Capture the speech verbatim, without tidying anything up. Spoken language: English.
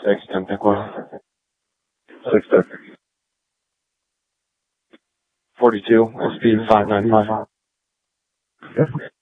six, ten, pick one. Six, ten. forty-two, speed five ninety-five. Yep.